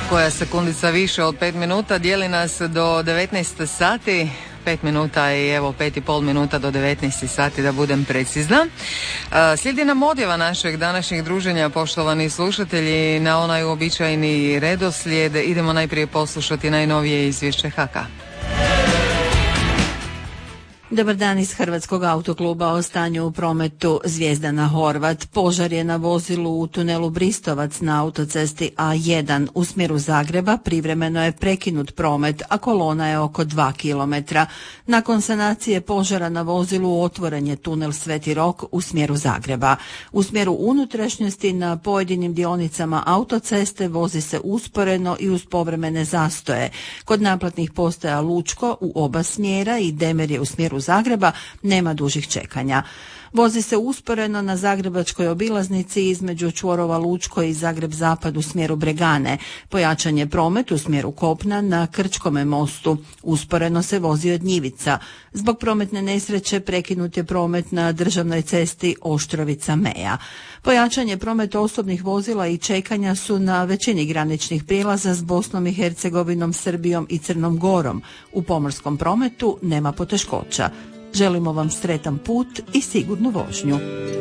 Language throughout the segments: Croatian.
Koja sekundica više od 5 minuta dijeli nas do 19 sati. 5 minuta i evo 5,5 minuta do 19 sati da budem precizna. Slijedi nam odjava našeg današnjeg druženja, poštovani slušatelji, na onaj uobičajeni redoslijed. Idemo najprije poslušati najnovije izvješće HK. Dobar dan iz Hrvatskog autokluba o stanju u prometu. Zvijezdana Horvat. Požar je na vozilu u tunelu Bristovac na autocesti A1 u smjeru Zagreba. Privremeno je prekinut promet, a kolona je oko 2 km. Nakon sanacije požara na vozilu otvoren je tunel Sveti Rok u smjeru Zagreba. U smjeru unutrašnjosti na pojedinim dionicama autoceste vozi se usporeno i uz povremene zastoje. Kod naplatnih postaja Lučko u oba smjera i Demerje u smjeru Zagreba nema dužih čekanja. Vozi se usporeno na zagrebačkoj obilaznici između čvorova Lučko i Zagreb Zapad u smjeru Bregane. Pojačan je promet u smjeru kopna na Krčkome mostu. Usporeno se vozi od Njivica. Zbog prometne nesreće prekinut je promet na državnoj cesti Oštrovica-Meja. Pojačan je promet osobnih vozila i čekanja su na većini graničnih prijelaza s Bosnom i Hercegovinom, Srbijom i Crnom Gorom. U pomorskom prometu nema poteškoća. Želimo vam sretan put i sigurnu vožnju.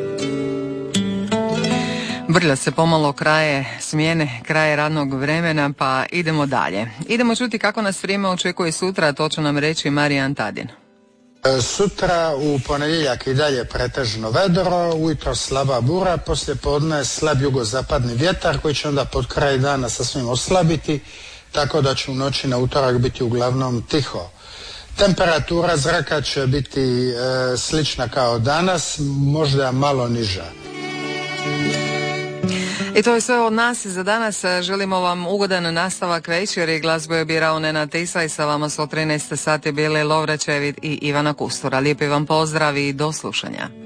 Vrlja se pomalo kraje smjene, kraje radnog vremena, pa idemo dalje. Idemo čuti kako nas vrijeme očekuje sutra, to će nam reći Marijan Tadin. Sutra u ponedjeljak i dalje pretežno vedro, ujutro slaba bura, poslije podne slab jugozapadni vjetar koji će onda pod kraj dana sasvim oslabiti, tako da će u noći na utorak biti uglavnom tiho. Temperatura zraka će biti slična kao danas, možda malo niža. I to je sve od nas za danas. Želimo vam ugodan nastavak večeri. Glazbu je birao Nenad Tisaj, sa vama su od 13 sati bili Lovra Čevit i Ivana Kustura. Lijepi vam pozdrav i do slušanja.